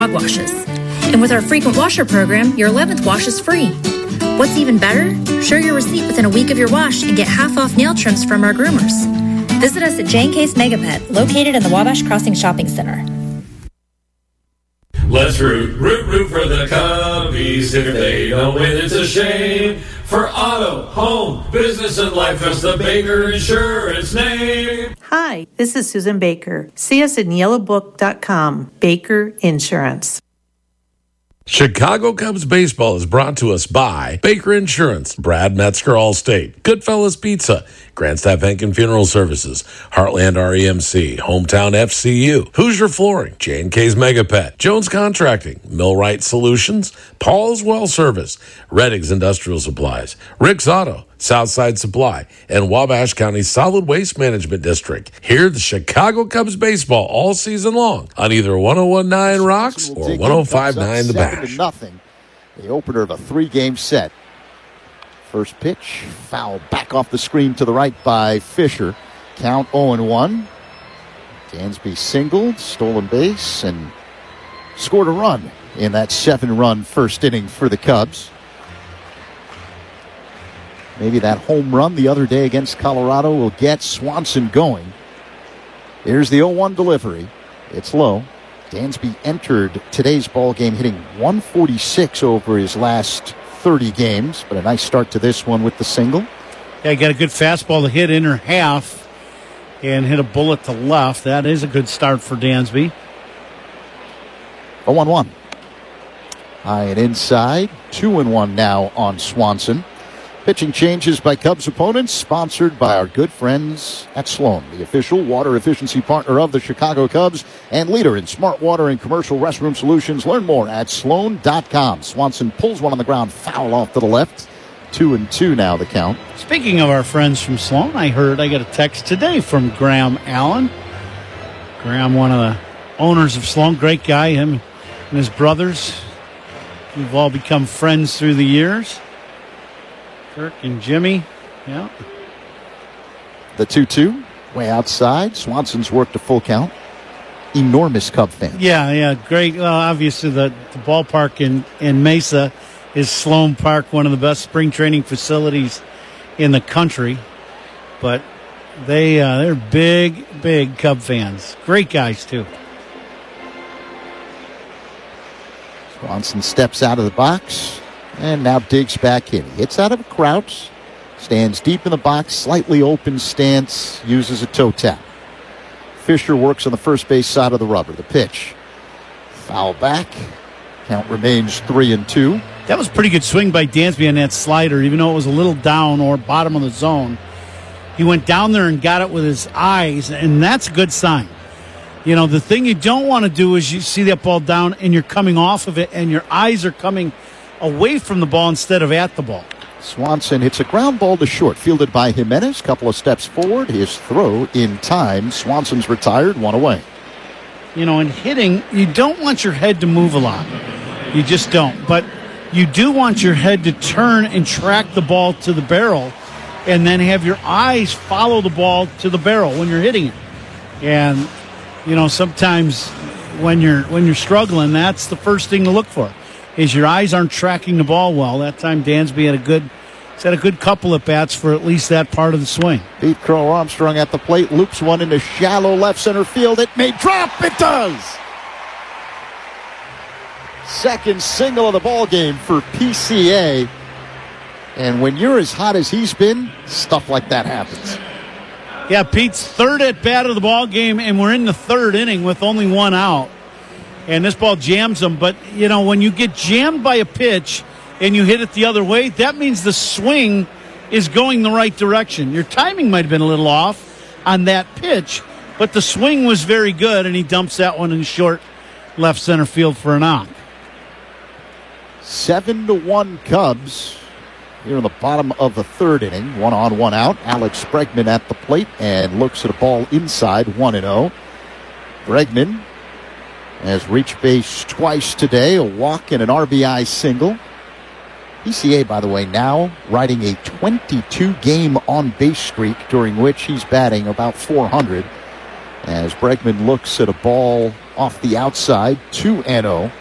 dog washes. And with our frequent washer program, your 11th wash is free. What's even better? Show your receipt within a week of your wash and get half off nail trims from our groomers. Visit us at Jane Case Megapet, located in the Wabash Crossing Shopping Center. Let's root for the Cubbies. If they don't win, it's a shame. For auto, home, business, and life, trust the Baker Insurance name. Hi, this is Susan Baker. See us at yellowbook.com. Baker Insurance. Chicago Cubs baseball is brought to us by Baker Insurance, Brad Metzger Allstate, Goodfellas Pizza, Grandstaff Henkin Funeral Services, Heartland REMC, Hometown FCU, Hoosier Flooring, Jane K's Megapet, Jones Contracting, Millwright Solutions, Paul's Well Service, Redding's Industrial Supplies, Rick's Auto, Southside Supply, and Wabash County Solid Waste Management District. Hear the Chicago Cubs baseball all season long on either 101.9 Rocks or 105.9 The Bash. Nothing. The opener of a 3-game set. First pitch, foul back off the screen to the right by Fisher. Count 0-1. Dansby singled, stolen base, and scored a run in that 7-run first inning for the Cubs. Maybe that home run the other day against Colorado will get Swanson going. Here's the 0-1 delivery. It's low. Dansby entered today's ball game hitting 146 over his last 30 games, but a nice start to this one with the single. Yeah, got a good fastball to hit inner half and hit a bullet to left. That is a good start for Dansby. 0-1. High and inside. 2-1 now on Swanson. Pitching changes by Cubs opponents, sponsored by our good friends at Sloan, the official water efficiency partner of the Chicago Cubs and leader in smart water and commercial restroom solutions. Learn more at sloan.com. Swanson pulls one on the ground, foul off to the left. 2-2 now the count. Speaking of our friends from Sloan, I got a text today from Graham Allen. Graham, one of the owners of Sloan, great guy. Him and his brothers, we've all become friends through the years. Kirk and Jimmy, yeah. The 2-2, way outside. Swanson's worked a full count. Enormous Cub fan. Yeah, great. Obviously, the ballpark in Mesa is Sloan Park, one of the best spring training facilities in the country. But they're big Cub fans. Great guys, too. Swanson steps out of the box. And now digs back in. He hits out of a crouch, stands deep in the box, slightly open stance, uses a toe tap. Fisher works on the first base side of the rubber. The pitch. Foul back. Count remains 3-2. That was a pretty good swing by Dansby on that slider, even though it was a little down or bottom of the zone. He went down there and got it with his eyes, and that's a good sign. You know, the thing you don't want to do is you see that ball down and you're coming off of it and your eyes are coming away from the ball instead of at the ball. Swanson hits a ground ball to short, fielded by Jimenez. Couple of steps forward. His throw in time. Swanson's retired, one away. You know, in hitting, you don't want your head to move a lot. You just don't. But you do want your head to turn and track the ball to the barrel and then have your eyes follow the ball to the barrel when you're hitting it. And, you know, sometimes when you're struggling, that's the first thing to look for. Is your eyes aren't tracking the ball well. That time Dansby had a good couple of bats for at least that part of the swing. Pete Crow Armstrong at the plate, loops one into shallow left center field. It may drop. It does. Second single of the ball game for PCA. And when you're as hot as he's been, stuff like that happens. Yeah, Pete's third at bat of the ball game, and we're in the third inning with only one out. And this ball jams him. But, you know, when you get jammed by a pitch and you hit it the other way, that means the swing is going the right direction. Your timing might have been a little off on that pitch, but the swing was very good, and he dumps that one in short left center field for a knock. 7-1 Cubs here in the bottom of the third inning. 1 on, 1 out. Alex Bregman at the plate and looks at a ball inside, 1-0. Bregman has reached base twice today, a walk and an RBI single. PCA, by the way, now riding a 22-game on-base streak during which he's batting about 400 as Bregman looks at a ball off the outside to Eno.